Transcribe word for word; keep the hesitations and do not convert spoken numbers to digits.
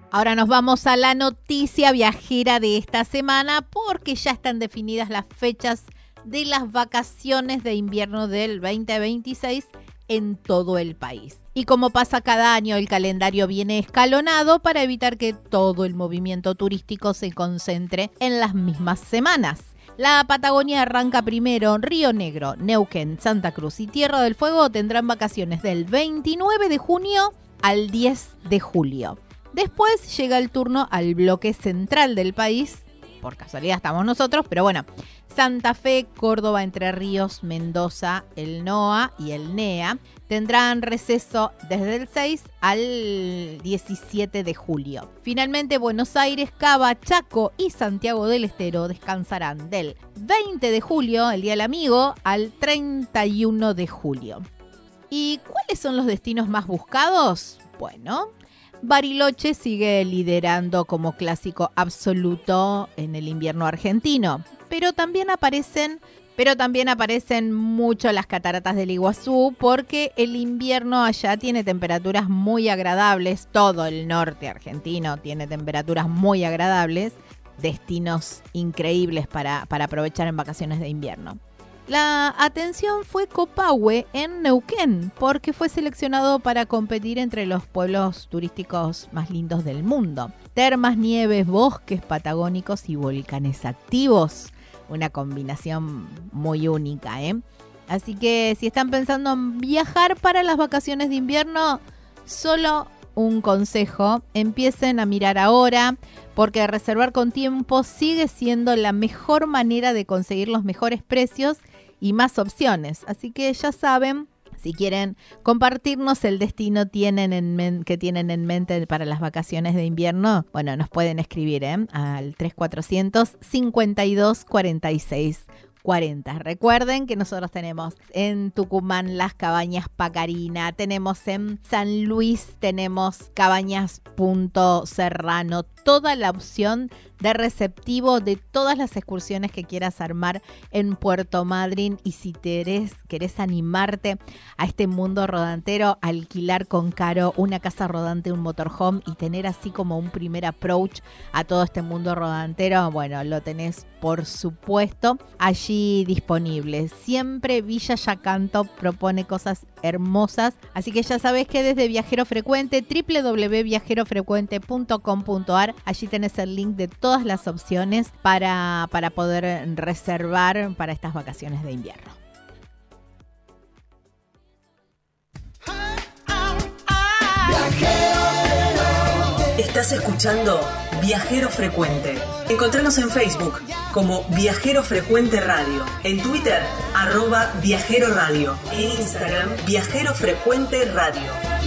Ahora nos vamos a la noticia viajera de esta semana porque ya están definidas las fechas de las vacaciones de invierno del veinte veintiséis en todo el país. Y como pasa cada año, el calendario viene escalonado para evitar que todo el movimiento turístico se concentre en las mismas semanas. La Patagonia arranca primero. Río Negro, Neuquén, Santa Cruz y Tierra del Fuego tendrán vacaciones del veintinueve de junio al diez de julio. Después llega el turno al bloque central del país. Por casualidad estamos nosotros, pero bueno. Santa Fe, Córdoba, Entre Ríos, Mendoza, el NOA y el NEA tendrán receso desde el seis al diecisiete de julio. Finalmente, Buenos Aires, Cava, Chaco y Santiago del Estero descansarán del veinte de julio, el Día del Amigo, al treinta y uno de julio. ¿Y cuáles son los destinos más buscados? Bueno, Bariloche sigue liderando como clásico absoluto en el invierno argentino, pero también aparecen, pero también aparecen mucho las cataratas del Iguazú porque el invierno allá tiene temperaturas muy agradables, todo el norte argentino tiene temperaturas muy agradables, destinos increíbles para, para aprovechar en vacaciones de invierno. La atención fue Copahue en Neuquén, porque fue seleccionado para competir entre los pueblos turísticos más lindos del mundo. Termas, nieves, bosques patagónicos y volcanes activos. Una combinación muy única, ¿eh? Así que si están pensando en viajar para las vacaciones de invierno, solo un consejo: empiecen a mirar ahora, porque reservar con tiempo sigue siendo la mejor manera de conseguir los mejores precios y más opciones. Así que ya saben, si quieren compartirnos el destino tienen en men- que tienen en mente para las vacaciones de invierno, bueno, nos pueden escribir ¿eh? al tres cuatrocientos cincuenta y dos cuarenta y seis cuarenta. Recuerden que nosotros tenemos en Tucumán las Cabañas Pacarina, tenemos en San Luis, tenemos Cabañas Punto Serrano, toda la opción de receptivo de todas las excursiones que quieras armar en Puerto Madryn. Y si querés, querés animarte a este mundo rodantero, alquilar con Caro una casa rodante, un motorhome y tener así como un primer approach a todo este mundo rodantero, bueno, lo tenés por supuesto allí disponible. Siempre Villa Yacanto propone cosas hermosas, así que ya sabés que desde Viajero Frecuente, doble u doble u doble u punto viajero frecuente punto com punto a r, allí tenés el link de todas las opciones para, para poder reservar para estas vacaciones de invierno. Estás escuchando Viajero Frecuente. Encontranos en Facebook como Viajero Frecuente Radio, en Twitter, arroba Viajero Radio, en Instagram, Viajero Frecuente Radio.